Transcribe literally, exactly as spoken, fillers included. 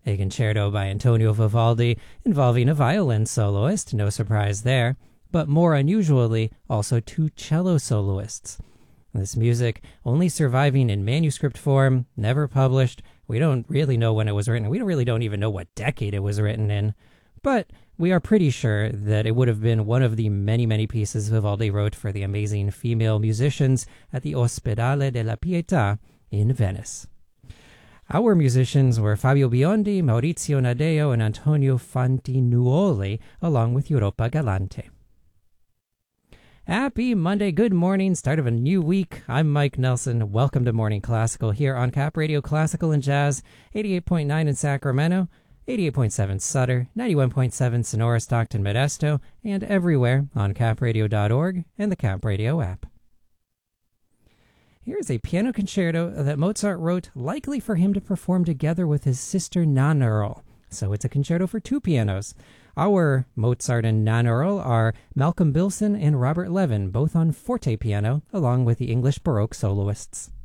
a concerto by Antonio Vivaldi involving a violin soloist, no surprise there, but more unusually, also two cello soloists. This music only surviving in manuscript form, never published. We don't really know when it was written. We don't really don't even know what decade it was written in. But we are pretty sure that it would have been one of the many, many pieces Vivaldi wrote for the amazing female musicians at the Ospedale della Pietà in Venice. Our musicians were Fabio Biondi, Maurizio Nadeo, and Antonio Fantinuoli, along with Europa Galante. Happy Monday, good morning, start of a new week. I'm Mike Nelson. Welcome to Morning Classical here on Cap Radio Classical and Jazz, eighty-eight point nine in Sacramento, eighty-eight point seven Sutter, ninety-one point seven Sonora, Stockton, Modesto, and everywhere on cap radio dot org and the Cap Radio app. Here's a piano concerto that Mozart wrote likely for him to perform together with his sister Nannerl. So it's a concerto for two pianos. Our Mozart and Nannerl are Malcolm Bilson and Robert Levin, both on forte piano, along with the English Baroque soloists.